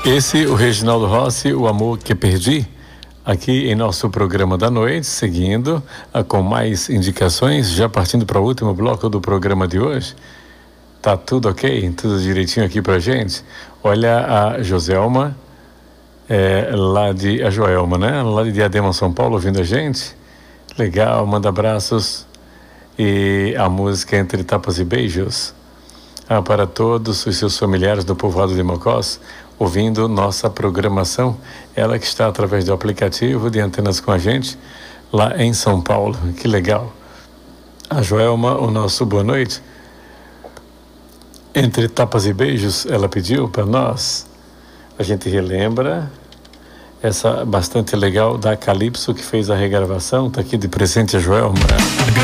Esse, o Reginaldo Rossi, O Amor que Perdi, aqui em nosso programa da noite, seguindo com mais indicações, já partindo para o último bloco do programa de hoje. Tá tudo ok? Tudo direitinho aqui pra gente? Olha a Joselma, a Joelma, né? Lá de Diadema, São Paulo, ouvindo a gente. Legal, manda abraços. E a música Entre Tapas e Beijos. Para todos os seus familiares do povoado de Mocós, ouvindo nossa programação, ela que está através do aplicativo de Antenas com a gente, lá em São Paulo. Que legal. A Joelma, o nosso boa noite. Entre Tapas e Beijos, ela pediu para nós. A gente relembra essa bastante legal da Calypso, que fez a regravação. Tá aqui de presente a Joelma.